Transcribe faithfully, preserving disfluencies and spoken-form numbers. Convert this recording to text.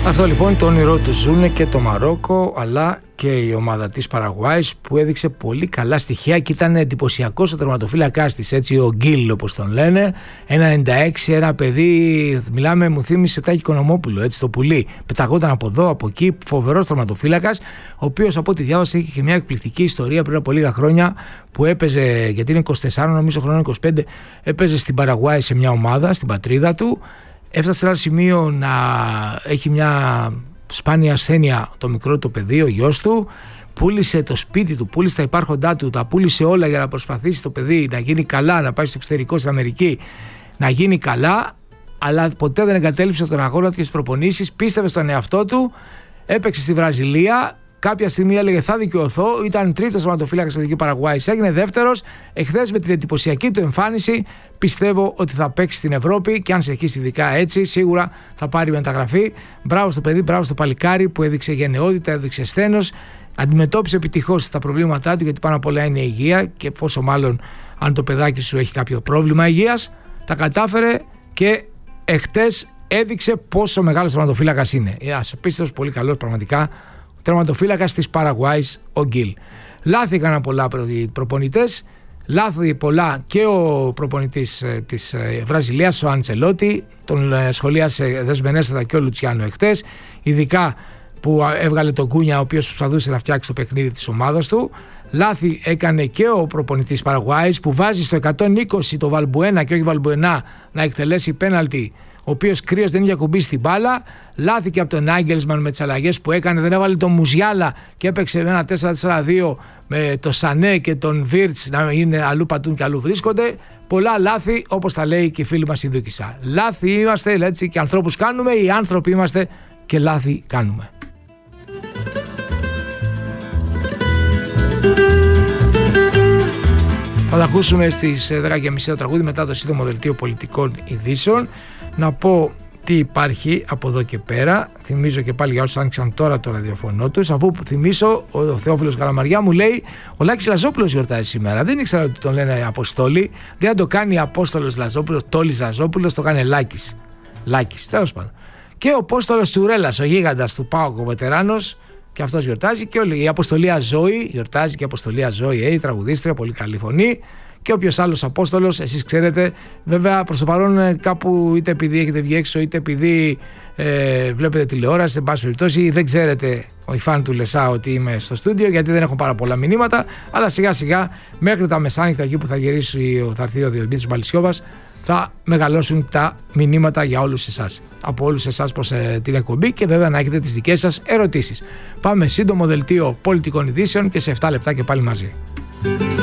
Αυτό λοιπόν το όνειρό του ζούνε και το Μαρόκο, αλλά και η ομάδα της Παραγουάης που έδειξε πολύ καλά στοιχεία και ήταν εντυπωσιακός ο τερματοφύλακας της, έτσι, ο Γκίλ όπως τον λένε, ένα ενενήντα έξι, ένα παιδί, μιλάμε, μου θύμισε Τάκη Οικονομόπουλο, έτσι, το πουλί, πεταγόταν από εδώ, από εκεί, φοβερός τερματοφύλακας, ο οποίος από ό,τι διάβασα είχε και μια εκπληκτική ιστορία πριν από λίγα χρόνια που έπαιζε, γιατί είναι είκοσι τέσσερα νομίζω χρόνο, είκοσι πέντε, έπαιζε στην Παραγουάη σε μια ομάδα, στην πατρίδα του. Έφτασε σε ένα σημείο να έχει μια σπάνια ασθένεια το μικρό του παιδί, ο γιος του. Πούλησε το σπίτι του, πούλησε τα υπάρχοντά του, τα πούλησε όλα για να προσπαθήσει το παιδί να γίνει καλά, να πάει στο εξωτερικό, στην Αμερική, να γίνει καλά. Αλλά ποτέ δεν εγκατέλειψε τον αγώνα του και τις προπονήσεις. Πίστευε στον εαυτό του, έπαιξε στη Βραζιλία. Κάποια στιγμή έλεγε θα δικαιωθώ, ήταν τρίτος τερματοφύλακας στην Παραγουάη, έγινε δεύτερος. Εχθές με την εντυπωσιακή του εμφάνιση πιστεύω ότι θα παίξει στην Ευρώπη και αν συνεχίσει ειδικά έτσι σίγουρα θα πάρει μεταγραφή. Μπράβο στο παιδί, μπράβο στο παλικάρι που έδειξε γενναιότητα, έδειξε σθένος, αντιμετώπισε επιτυχώς τα προβλήματά του, γιατί πάνω απ' όλα είναι η υγεία και πόσο μάλλον αν το παιδάκι σου έχει κάποιο πρόβλημα υγείας. Τα κατάφερε και εχθές έδειξε πόσο μεγάλος τερματοφύλακας είναι. Ένας απίστευτος, πολύ καλός πραγματικά τερματοφύλακας της Παραγουάης ο Γκίλ. Λάθη έκαναν πολλά προπονητές, λάθη πολλά και ο προπονητής της Βραζιλίας, ο Αντσελότη, τον σχολίασε δεσμενέστατα και ο Λουτσιάνο εχθές, ειδικά που έβγαλε τον Κούνια, ο οποίος προσπαθούσε να φτιάξει το παιχνίδι της ομάδας του. Λάθη έκανε και ο προπονητής Παραγουάης που βάζει στο εκατόν είκοσι το Βαλμπουένα και όχι Βαλμπουενά να εκτελέσει πέναλτι, ο οποίος κρύος δεν είχε ακουμπήσει την μπάλα. Λάθηκε από τον Άγγελσμαν με τις αλλαγές που έκανε, δεν έβαλε τον Μουζιάλα και έπαιξε με ένα τέσσερα τέσσερα δύο με το Σανέ και τον Βίρτς να είναι αλλού πατούν και αλλού βρίσκονται. Πολλά λάθη, όπως τα λέει και η φίλη μας η Δούκισσα. Λάθη είμαστε, έτσι, και ανθρώπους κάνουμε, οι άνθρωποι είμαστε και λάθη κάνουμε. Θα τα ακούσουμε στις δέκα και μισή το τραγούδι μετά το σύντομο δελτίο πολιτικών ειδήσεων. Να πω τι υπάρχει από εδώ και πέρα. Θυμίζω και πάλι για όσους άνοιξαν τώρα το ραδιοφωνό τους, αφού θυμίσω ο Θεόφιλος Καλαμαριά μου λέει ο Λάκης Λαζόπουλος γιορτάζει σήμερα. Δεν ήξερα ότι τον λένε Αποστόλη, δεν το κάνει Απόστολος Λαζόπουλος, Τόλης Λαζόπουλος, το κάνει Λάκης. Λάκης, τέλος πάντων. Και ο Απόστολος Τσουρέλας, ο γίγαντας του ΠΑΟΚ, ο βετεράνος, και αυτός γιορτάζει, και όλη η Αποστολία Ζώη γιορτάζει, και η Αποστολία Ζώη, ε, η τραγουδίστρια, πολύ καλή φωνή. Και όποιος άλλος Απόστολος, εσείς ξέρετε, βέβαια προς το παρόν κάπου είτε επειδή έχετε βγει έξω, είτε επειδή ε, βλέπετε τηλεόραση, εν πάση περιπτώσει, δεν ξέρετε ο φαν του Λεσά ότι είμαι στο στούντιο, γιατί δεν έχω πάρα πολλά μηνύματα. Αλλά σιγά σιγά μέχρι τα μεσάνυχτα, εκεί που θα γυρίσει, θα έρθει ο Διονύσης Μπαλισσιώβας, θα μεγαλώσουν τα μηνύματα για όλους εσάς. Από όλους εσάς προς ε, την εκπομπή, και βέβαια να έχετε τις δικές σας ερωτήσεις. Πάμε σύντομο δελτίο πολιτικών ειδήσεων και σε επτά λεπτά και πάλι μαζί.